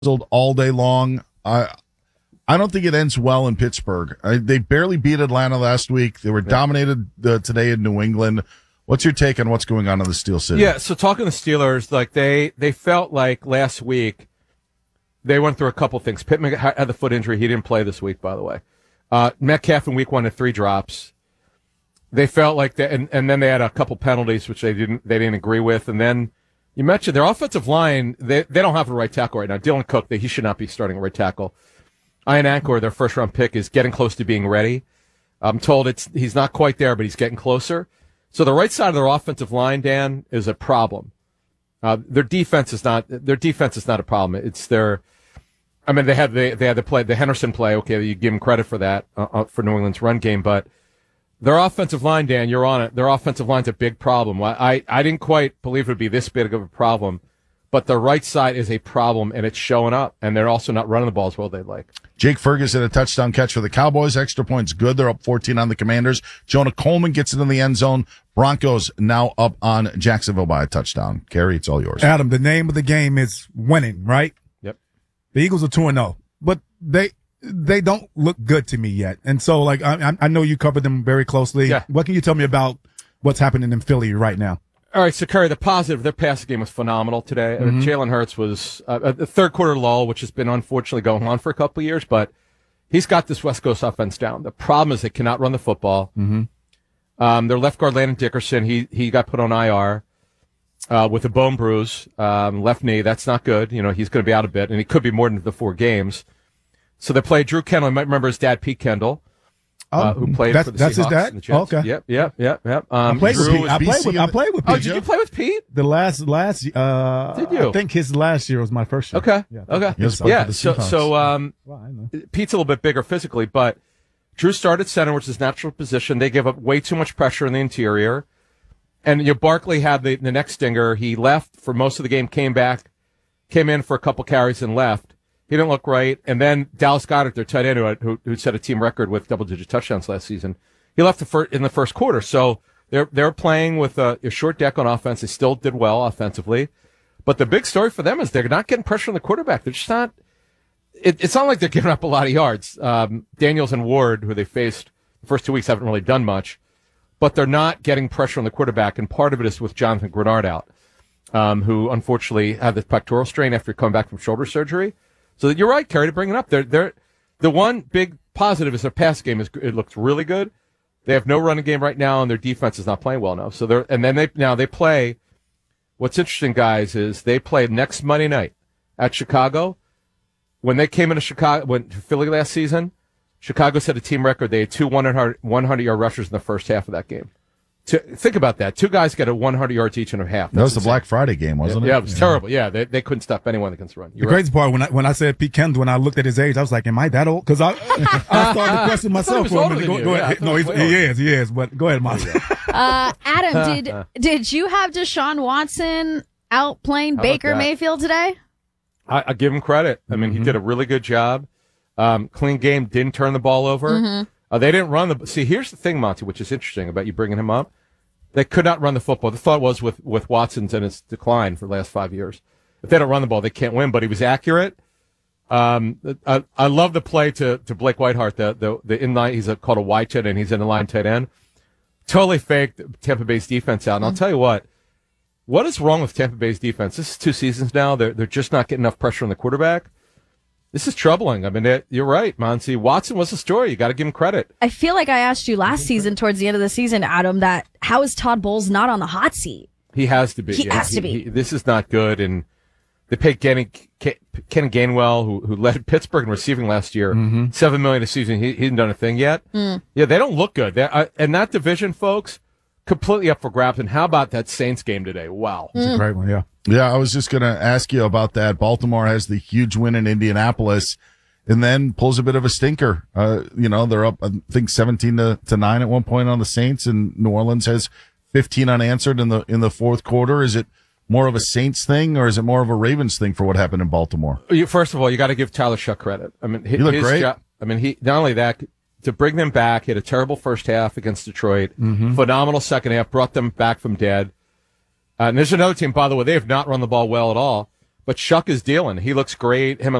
all day long. I don't think it ends well in Pittsburgh. They barely beat Atlanta last week. They were dominated today in New England. What's your take on what's going on in the Steel City? Yeah, so talking to the Steelers, like they felt like last week they went through a couple things. Pittman had the foot injury. He didn't play this week, by the way. Metcalf in week 1 had 3 drops. They felt like that, and then they had a couple penalties which they didn't agree with. And then you mentioned their offensive line. They don't have a right tackle right now. Dylan Cook, he should not be starting a right tackle. Ian Anchor, their first round pick, is getting close to being ready. I'm told he's not quite there, but he's getting closer. So the right side of their offensive line, Dan, is a problem. Their defense is not a problem. It's their. I mean, they had the Henderson play. Okay, you give them credit for that for New England's run game, but their offensive line, Dan, you're on it. Their offensive line's a big problem. I didn't quite believe it would be this big of a problem, but the right side is a problem, and it's showing up. And they're also not running the ball as well as they'd like. Jake Ferguson, a touchdown catch for the Cowboys. Extra points good. They're up 14 on the Commanders. Jonah Coleman gets it in the end zone. Broncos now up on Jacksonville by a touchdown. Kerry, it's all yours. Adam, the name of the game is winning, right? Yep. The Eagles are 2-0, but they don't look good to me yet. And so, like, I know you covered them very closely. Yeah. What can you tell me about what's happening in Philly right now? All right, so Kerry, the positive, their passing game was phenomenal today. Jalen Hurts was a third quarter lull, which has been unfortunately going on for a couple of years, but he's got this West Coast offense down. The problem is they cannot run the football. Their left guard, Landon Dickerson, he got put on IR with a bone bruise, left knee. That's not good. You know, he's going to be out a bit, and he could be more than the 4 games. So they played Drew Kendall. You might remember his dad, Pete Kendall. Who played for the Seahawks? That's his dad? And the Jets. Okay. Yep. I played with Pete. I played with Pete. Oh, did you play with Pete? The last, Did you? I think his last year was my first year. Okay. Yeah. Okay. Pete's a little bit bigger physically, but Drew started center, which is his natural position. They give up way too much pressure in the interior. And Barkley had the next stinger. He left for most of the game, came in for a couple carries and left. He didn't look right. And then Dallas Goedert, their tight end, who set a team record with double-digit touchdowns last season, he left in the first quarter. So they're playing with a short deck on offense. They still did well offensively. But the big story for them is they're not getting pressure on the quarterback. They're just not – it's not like they're giving up a lot of yards. Daniels and Ward, who they faced the first 2 weeks, haven't really done much. But they're not getting pressure on the quarterback, and part of it is with Jonathan Grenard out, who unfortunately had the pectoral strain after coming back from shoulder surgery. So you're right, Kerry, to bring it up. They're the one big positive is their pass game it looks really good. They have no running game right now, and their defense is not playing well enough. So they play. What's interesting, guys, is they play next Monday night at Chicago. When they came into Philly last season, Chicago set a team record. They had 2 100-yard rushers in the first half of that game. Think about that. 2 guys got 100 yards each in a half. That was the Black Friday game, wasn't it? Yeah, it was terrible. Yeah, they couldn't stop anyone against the run. The crazy part, when I said Pete Kendall, when I looked at his age, I was like, am I that old? Because I started to question myself for a minute. Go ahead. No, he is. But go ahead, Monty. Adam, did you have Deshaun Watson out playing Baker Mayfield today? I give him credit. I mean, he did a really good job. Clean game, didn't turn the ball over. They didn't run see, here's the thing, Monty, which is interesting about you bringing him up. They could not run the football. The thought was with Watson's and its decline for the last 5 years. If they don't run the ball, they can't win, but he was accurate. I love the play to Blake Whiteheart, the inline, he's called a Y tight end, he's an inline tight end. Totally faked Tampa Bay's defense out. And I'll tell you what is wrong with Tampa Bay's defense? This is 2 seasons now. They're just not getting enough pressure on the quarterback. This is troubling. I mean, you're right, Monty. Watson was a story. You got to give him credit. I feel like I asked you last season, towards the end of the season, Adam, that how is Todd Bowles not on the hot seat? He has to be. He has to be. This is not good. And they paid Kenny Gainwell, who led Pittsburgh in receiving last year, $7 million a season. He hasn't done a thing yet. Yeah, they don't look good. And that division, folks, completely up for grabs. And how about that Saints game today? Wow. It's a great one, yeah. Yeah, I was just going to ask you about that. Baltimore has the huge win in Indianapolis and then pulls a bit of a stinker. They're up, I think, 17-9 at one point on the Saints, and New Orleans has 15 unanswered in the fourth quarter. Is it more of a Saints thing, or is it more of a Ravens thing for what happened in Baltimore? First of all, you got to give Tyler Shuck credit. I mean, he looked great. He not only that, to bring them back, he had a terrible first half against Detroit, phenomenal second half, brought them back from dead. And there's another team, by the way, they have not run the ball well at all. But Shuck is dealing. He looks great. Him and